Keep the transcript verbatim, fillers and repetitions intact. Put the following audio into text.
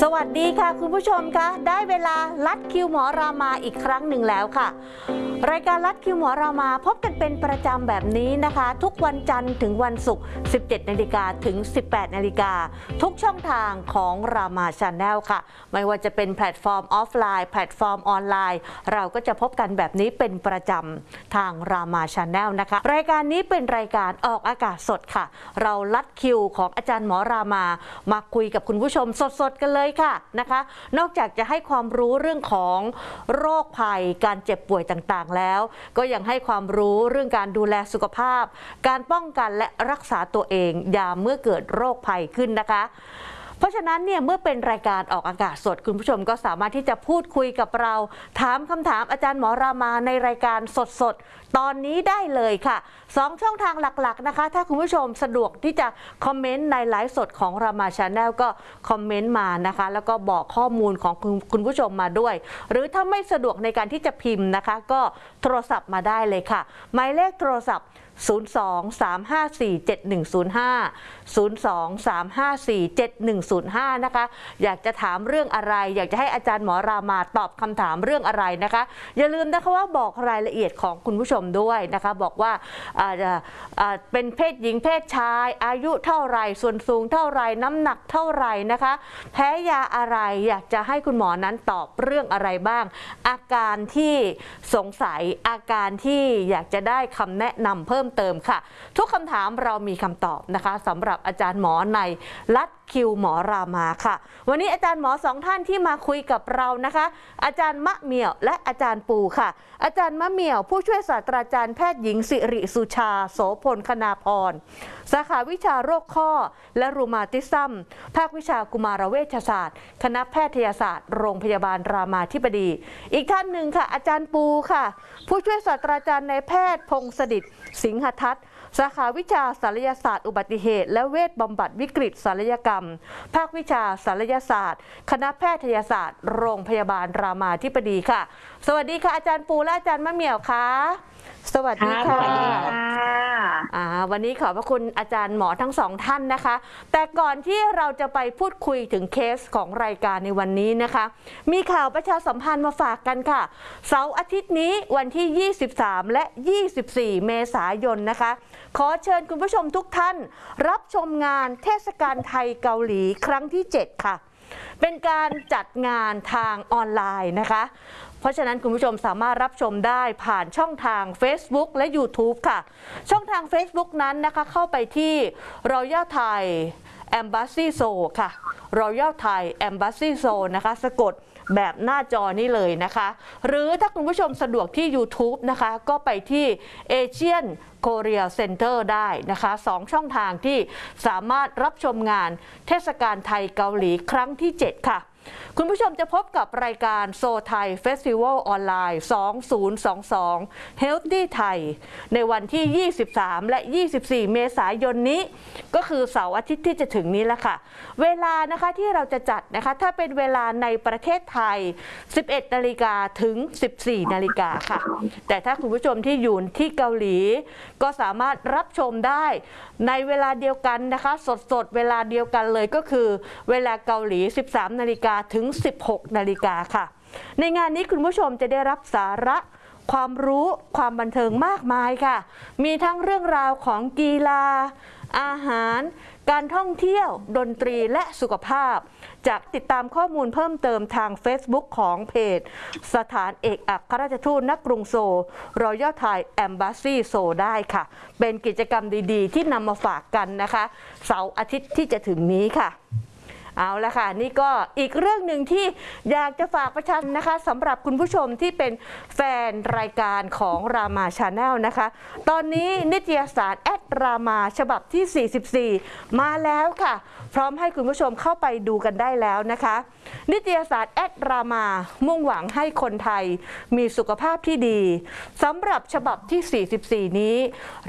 สวัสดีค่ะคุณผู้ชมคะได้เวลาลัดคิวหมอรามาอีกครั้งหนึ่งแล้วค่ะรายการลัดคิวหมอรามาพบกันเป็นประจำแบบนี้นะคะทุกวันจันทร์ถึงวันศุกร์ สิบเจ็ดนาฬิกา ถึง สิบแปดนาฬิกา ทุกช่องทางของรามา Channel ค่ะไม่ว่าจะเป็นแพลตฟอร์มออฟไลน์แพลตฟอร์มออนไลน์เราก็จะพบกันแบบนี้เป็นประจำทางรามา Channel นะคะรายการนี้เป็นรายการออกอากาศสดค่ะเราลัดคิวของอาจารย์หมอรามามาคุยกับคุณผู้ชมสดๆกันเลยค่ะนะคะนอกจากจะให้ความรู้เรื่องของโรคภัยการเจ็บป่วยต่างๆแล้วก็ยังให้ความรู้เรื่องการดูแลสุขภาพการป้องกันและรักษาตัวเองยามเมื่อเกิดโรคภัยขึ้นนะคะเพราะฉะนั้นเนี่ยเมื่อเป็นรายการออกอากาศสดคุณผู้ชมก็สามารถที่จะพูดคุยกับเราถามคำถามอาจารย์หมอรามาในรายการสดๆตอนนี้ได้เลยค่ะสองช่องทางหลักๆนะคะถ้าคุณผู้ชมสะดวกที่จะคอมเมนต์ในไลฟ์สดของรามา Channel ก็คอมเมนต์มานะคะแล้วก็บอกข้อมูลของคุณคุณผู้ชมมาด้วยหรือถ้าไม่สะดวกในการที่จะพิมพ์นะคะก็โทรศัพท์มาได้เลยค่ะหมายเลขโทรศัพท์ศูนย์ สอง สาม ห้า สี่ เจ็ด หนึ่ง ศูนย์ ห้า ศูนย์ สอง สาม ห้า สี่ เจ็ด หนึ่ง ศูนย์ ห้านะคะอยากจะถามเรื่องอะไรอยากจะให้อาจารย์หมอรามาตอบคำถามเรื่องอะไรนะคะอย่าลืมนะคะว่าบอกรายละเอียดของคุณผู้ชมด้วยนะคะบอกว่าเป็นเพศหญิงเพศชายอายุเท่าไรส่วนสูงเท่าไรน้ำหนักเท่าไรนะคะแพ้ยาอะไรอยากจะให้คุณหมอนั้นตอบเรื่องอะไรบ้างอาการที่สงสัยอาการที่อยากจะได้คำแนะนำเพิ่มเติมค่ะทุกคำถามเรามีคำตอบนะคะสำหรับอาจารย์หมอในลัดคิวหมอรามาค่ะวันนี้อาจารย์หมอสองท่านที่มาคุยกับเรานะคะอาจารย์มะเหมี่ยวและอาจารย์ปูค่ะอาจารย์มะเหมี่ยวผู้ช่วยศาสตราจารย์แพทย์หญิงสิริสุชาโสพลคณาพรสาขาวิชาโรคข้อและรูมาติซัมภาควิชากุมารเวชศาสตร์คณะแพทยศาสตร์โรงพยาบาลรามาธิบดีอีกท่านหนึ่งค่ะอาจารย์ปูค่ะผู้ช่วยศาสตราจารย์นายแพทย์พงศดิษฐ์สิงหทัศน์สาขาวิชาศัลยศาสตร์อุบัติเหตุและเวชบำบัดวิกฤตศัลยกรรมภาควิชาศัลยศาสตร์คณะแพทยศาสตร์โรงพยาบาลรามาธิบดีค่ะสวัสดีค่ะอาจารย์ปูและอาจารย์มะเหมี่ยวค่ะสวัสดีค่ะอ่าวันนี้ขอบพระคุณอาจารย์หมอทั้งสองท่านนะคะแต่ก่อนที่เราจะไปพูดคุยถึงเคสของรายการในวันนี้นะคะมีข่าวประชาสัมพันธ์มาฝากกันค่ะเสาร์อาทิตย์นี้วันที่ยี่สิบสามและยี่สิบสี่เมษายนนะคะขอเชิญคุณผู้ชมทุกท่านรับชมงานเทศกาลไทยเกาหลีครั้งที่เจ็ดค่ะเป็นการจัดงานทางออนไลน์นะคะเพราะฉะนั้นคุณผู้ชมสามารถรับชมได้ผ่านช่องทาง Facebook และ YouTube ค่ะช่องทาง Facebook นั้นนะคะเข้าไปที่ Royal Thai Embassy Seoul ค่ะ Royal Thai Embassy Seoul นะคะสะกดแบบหน้าจอนี้เลยนะคะหรือถ้าคุณผู้ชมสะดวกที่ YouTube นะคะก็ไปที่ Asian Korea Center ได้นะคะสองช่องทางที่สามารถรับชมงานเทศกาลไทยเกาหลีครั้งที่เจ็ดค่ะคุณผู้ชมจะพบกับรายการโซไทยเฟสติวัลออนไลน์สองพันยี่สิบสอง Healthy Thai ในวันที่ยี่สิบสามและยี่สิบสี่เมษายนนี้ก็คือเสาร์อาทิตย์ที่จะถึงนี้แล้วค่ะเวลานะคะที่เราจะจัดนะคะถ้าเป็นเวลาในประเทศไทยสิบเอ็ดนาฬิกาถึงสิบสี่นาฬิกาค่ะแต่ถ้าคุณผู้ชมที่อยู่ที่เกาหลีก็สามารถรับชมได้ในเวลาเดียวกันนะคะสดๆเวลาเดียวกันเลยก็คือเวลาเกาหลีสิบสามนาฬิกาถึงสิบหกนาฬิกาค่ะในงานนี้คุณผู้ชมจะได้รับสาระความรู้ความบันเทิงมากมายค่ะมีทั้งเรื่องราวของกีฬาอาหารการท่องเที่ยวดนตรีและสุขภาพจากติดตามข้อมูลเพิ่มเติมทาง Facebook ของเพจสถานเอกอัครราชทูตณกรุงโซล Royal Thai Embassy Seoul ได้ค่ะเป็นกิจกรรมดีๆที่นำมาฝากกันนะคะเสาร์อาทิตย์ที่จะถึงนี้ค่ะเอาละค่ะนี่ก็อีกเรื่องหนึ่งที่อยากจะฝากประชาชนนะคะสำหรับคุณผู้ชมที่เป็นแฟนรายการของรามา Channel นะคะตอนนี้นิตยสารแอดรามาฉบับที่สี่สิบสี่มาแล้วค่ะพร้อมให้คุณผู้ชมเข้าไปดูกันได้แล้วนะคะนิตยสารแอดรามามุ่งหวังให้คนไทยมีสุขภาพที่ดีสำหรับฉบับที่สี่สิบสี่นี้